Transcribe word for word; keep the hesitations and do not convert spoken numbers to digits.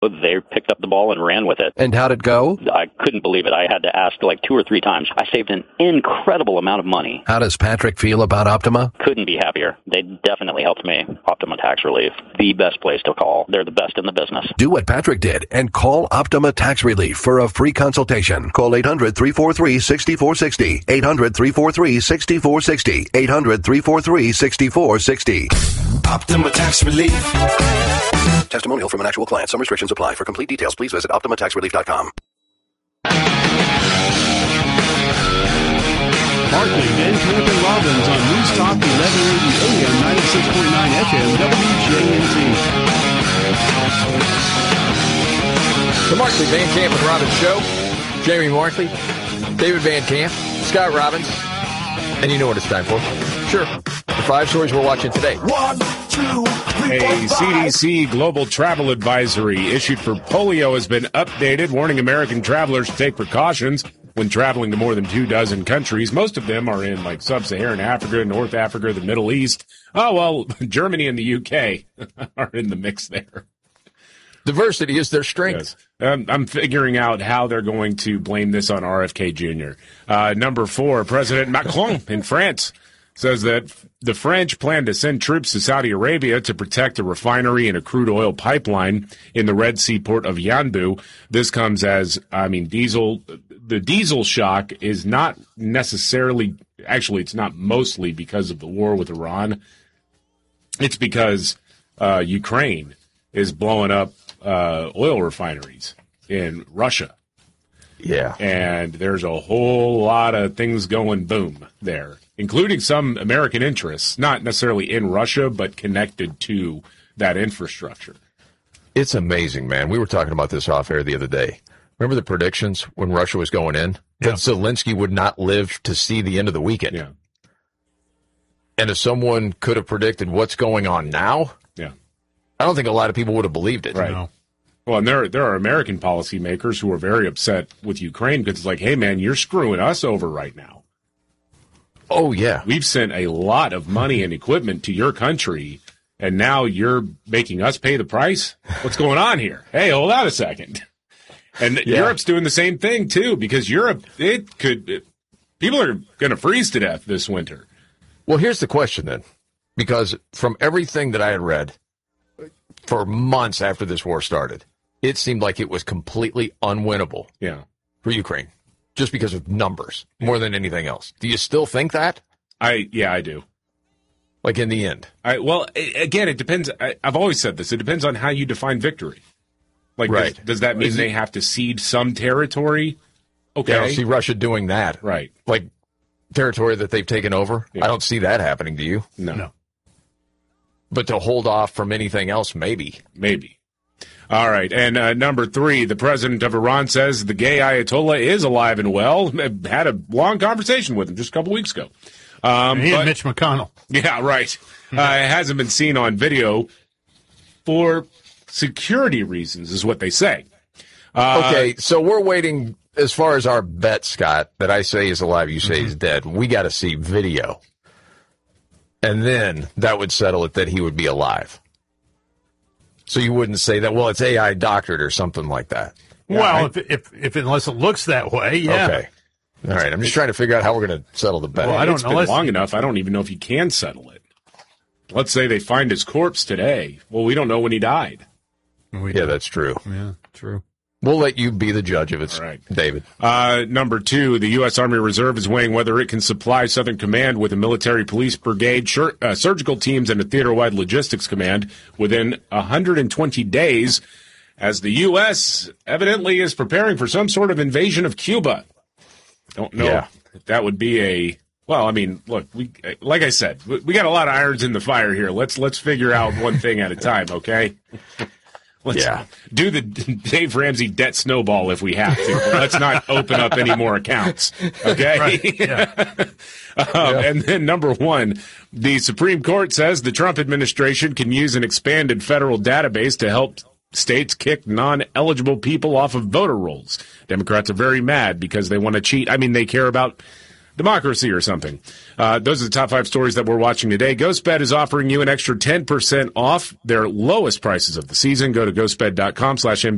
They picked up the ball and ran with it. And how'd it go? I couldn't believe it. I had to ask like two or three times. I saved an incredible amount of money. How does Patrick feel about Optima? Couldn't be happier. They definitely helped me. Optima Tax Relief, the best place to call. They're the best in the business. Do what Patrick did and call Optima Tax Relief for a free consultation. Call eight hundred, three four three, six four six zero. eight hundred, three four three, six four six zero. eight hundred, three four three, six four six zero. Optima Tax Relief. Testimonial from an actual client. Some restrictions apply. For complete details, please visit optima tax relief dot com. Barkley, Van Camp and Robbins on News Talk eleven eighty A M, ninety-six point nine F M, W J N T. The Markley, Van Camp and Robbins Show. Jamie Markley, David Van Camp, Scott Robbins. And you know what it's time for. Sure. The five stories we're watching today. One, two, three, A C D C global travel advisory issued for polio has been updated, warning American travelers to take precautions when traveling to more than two dozen countries. Most of them are in like sub-Saharan Africa, North Africa, the Middle East. Oh, well, Germany and the U K are in the mix there. Diversity is their strength. Yes. Um, I'm figuring out how they're going to blame this on R F K Junior Uh, number four, President Macron in France says that the French plan to send troops to Saudi Arabia to protect a refinery and a crude oil pipeline in the Red Sea port of Yanbu. This comes as, I mean, diesel, the diesel shock is not necessarily, actually, it's not mostly because of the war with Iran. It's because uh, Ukraine is blowing up uh, oil refineries in Russia. Yeah. And there's a whole lot of things going boom there, including some American interests, not necessarily in Russia, but connected to that infrastructure. It's amazing, man. We were talking about this off air the other day. Remember the predictions when Russia was going in? Yeah. That Zelensky would not live to see the end of the weekend. Yeah. And if someone could have predicted what's going on now, Yeah. I don't think a lot of people would have believed it. Right. No. Well, and there, there are American policymakers who are very upset with Ukraine because it's like, hey, man, you're screwing us over right now. Oh, yeah. We've sent a lot of money and equipment to your country, and now you're making us pay the price? What's going on here? Hey, hold on a second. And Yeah. Europe's doing the same thing, too, because Europe, it could, it, people are going to freeze to death this winter. Well, here's the question then, because from everything that I had read for months after this war started, it seemed like it was completely unwinnable Yeah. for Ukraine, just because of numbers more than anything else. Do you still think that? I, yeah, I do. Like in the end? I, well, a- again, it depends. I, I've always said this. It depends on how you define victory. Like, Right. does, does that mean Is they it- have to cede some territory? Okay. I don't see Russia doing that. Right. Like territory that they've taken over. Yeah. I don't see that happening. Do you? No. No. But to hold off from anything else, maybe. Maybe. All right. And uh, number three, the president of Iran says the gay Ayatollah is alive and well. Had a long conversation with him just a couple weeks ago. Um, And he but- and Mitch McConnell. Yeah, right. Uh, it hasn't been seen on video for security reasons, is what they say. Uh, Okay, so we're waiting as far as our bet, Scott, that I say is alive, you say Mm-hmm. he's dead. We got to see video. And then that would settle it that he would be alive. So you wouldn't say that, well, it's A I doctored or something like that. Well, I- if, if if unless it looks that way, yeah. Okay. All right, I'm just trying to figure out how we're going to settle the bet. Well, I don't it's know. been Let's- long enough. I don't even know if you can settle it. Let's say they find his corpse today. Well, we don't know when he died. We- yeah, that's true. yeah, true. We'll let you be the judge of it, All right. David. Uh, number two, the U S. Army Reserve is weighing whether it can supply Southern Command with a military police brigade, sur- uh, surgical teams, and a theater-wide logistics command within one hundred twenty days, as the U S evidently is preparing for some sort of invasion of Cuba. Don't know Yeah. if that would be a... Well, I mean, look, we like I said, we, we got a lot of irons in the fire here. Let's let's figure out one thing at a time, okay? Let's Yeah. do the Dave Ramsey debt snowball if we have to. Let's not open up any more accounts, okay? Right, yeah. um, And then number one, the Supreme Court says the Trump administration can use an expanded federal database to help states kick non-eligible people off of voter rolls. Democrats are very mad because they want to cheat. I mean, they care about democracy or something. Uh, those are the top five stories that we're watching today. GhostBed is offering you an extra ten percent off their lowest prices of the season. Go to ghostbed dot com slash M V